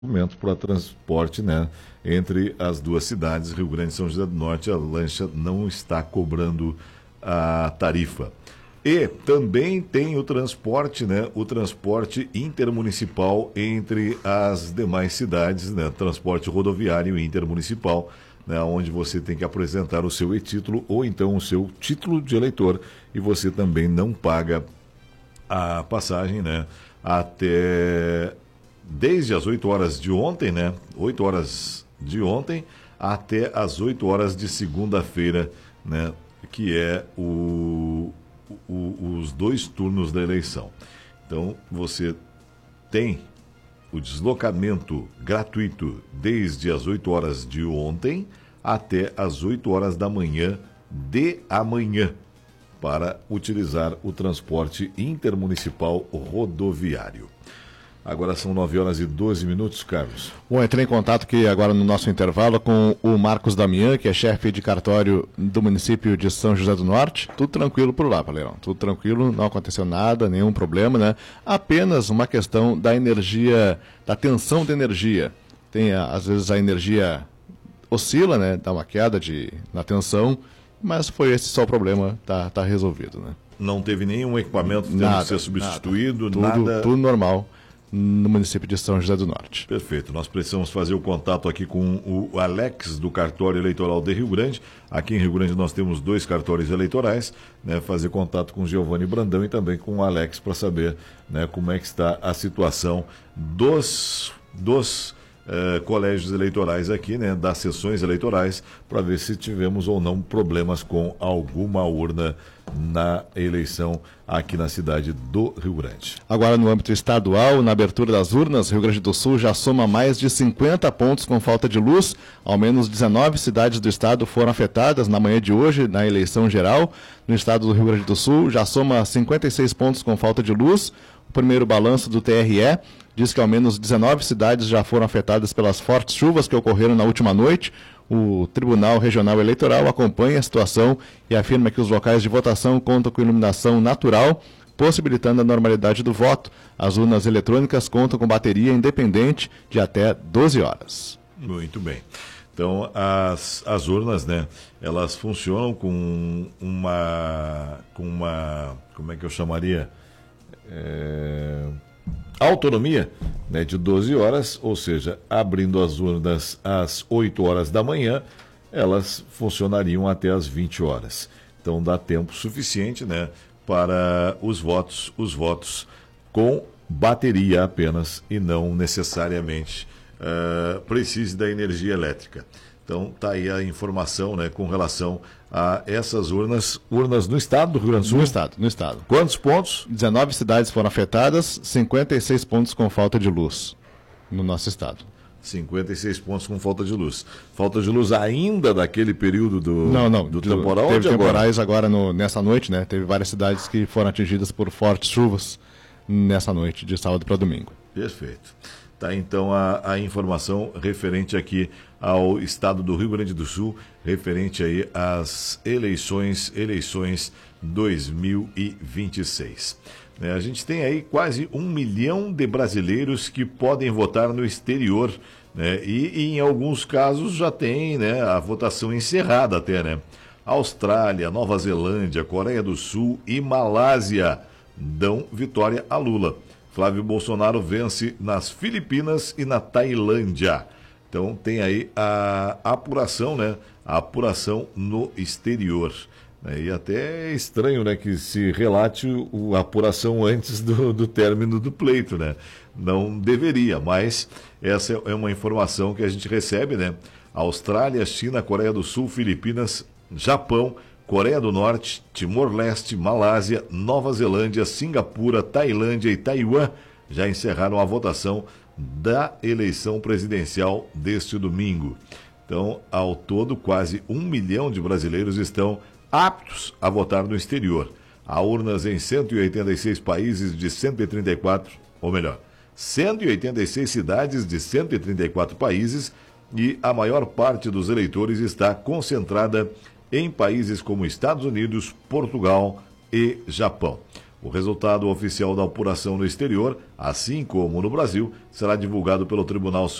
Momento para transporte, né, entre as duas cidades, Rio Grande e São José do Norte, a lancha não está cobrando a tarifa. E também tem o transporte, né, o transporte intermunicipal entre as demais cidades, né, transporte rodoviário intermunicipal, né, onde você tem que apresentar o seu e-título ou então o seu título de eleitor e você também não paga a passagem, né, até desde as 8 horas de ontem, né? 8 horas de ontem até as 8 horas de segunda-feira, né? Que é os dois turnos da eleição. Então, você tem o deslocamento gratuito desde as 8 horas de ontem até as 8 horas da manhã de amanhã para utilizar o transporte intermunicipal rodoviário. Agora são 9 horas e 12 minutos, Carlos. Bom, entrei em contato aqui agora no nosso intervalo com o Marcos Damian, que é chefe de cartório do município de São José do Norte. Tudo tranquilo por lá, Valerão. Tudo tranquilo, não aconteceu nada, nenhum problema, né? Apenas uma questão da energia, da tensão de energia. Tem, às vezes, a energia oscila, né? Dá uma queda na tensão, mas foi esse só o problema, tá resolvido, né? Não teve nenhum equipamento tendo que ser substituído, nada. Tudo normal no município de São José do Norte. Perfeito. Nós precisamos fazer o contato aqui com o Alex do cartório eleitoral de Rio Grande. Aqui em Rio Grande nós temos 2 cartórios eleitorais, né? Fazer contato com o Giovanni Brandão e também com o Alex para saber, né, como é que está a situação dos colégios eleitorais aqui, né, das sessões eleitorais, para ver se tivemos ou não problemas com alguma urna na eleição aqui na cidade do Rio Grande. Agora, no âmbito estadual, na abertura das urnas, Rio Grande do Sul já soma mais de 50 pontos com falta de luz. Ao menos 19 cidades do estado foram afetadas na manhã de hoje na eleição geral. No estado do Rio Grande do Sul já soma 56 pontos com falta de luz. O primeiro balanço do TRE diz que ao menos 19 cidades já foram afetadas pelas fortes chuvas que ocorreram na última noite. O Tribunal Regional Eleitoral acompanha a situação e afirma que os locais de votação contam com iluminação natural, possibilitando a normalidade do voto. As urnas eletrônicas contam com bateria independente de até 12 horas. Muito bem. Então, as urnas, né, elas funcionam com uma como é que eu chamaria? Autonomia, né, de 12 horas, ou seja, abrindo as urnas às 8 horas da manhã, elas funcionariam até às 20 horas. Então dá tempo suficiente, né, para os votos com bateria apenas e não necessariamente precise da energia elétrica. Então está aí a informação, né, com relação a essas urnas no estado do Rio Grande do Sul? No estado. Quantos pontos? 19 cidades foram afetadas, 56 pontos com falta de luz no nosso estado. 56 pontos com falta de luz. Falta de luz ainda daquele período do temporal? Teve temporais agora nessa noite, né? Teve várias cidades que foram atingidas por fortes chuvas nessa noite, de sábado para domingo. Perfeito. Tá, então a informação referente aqui ao estado do Rio Grande do Sul, referente aí às eleições 2026. A gente tem aí quase 1 milhão de brasileiros que podem votar no exterior, né? E em alguns casos já tem, né, a votação encerrada até, né? Austrália, Nova Zelândia, Coreia do Sul e Malásia dão vitória a Lula. Flávio Bolsonaro vence nas Filipinas e na Tailândia. Então tem aí a apuração, né? A apuração no exterior. E até é estranho, né, que se relate a apuração antes do término do pleito, né? Não deveria, mas essa é uma informação que a gente recebe, né? Austrália, China, Coreia do Sul, Filipinas, Japão, Coreia do Norte, Timor-Leste, Malásia, Nova Zelândia, Singapura, Tailândia e Taiwan já encerraram a votação da eleição presidencial deste domingo. Então, ao todo, quase 1 milhão de brasileiros estão aptos a votar no exterior. Há urnas em 186 países de 134, ou melhor, 186 cidades de 134 países e a maior parte dos eleitores está concentrada em países como Estados Unidos, Portugal e Japão. O resultado oficial da apuração no exterior, assim como no Brasil, será divulgado pelo Tribunal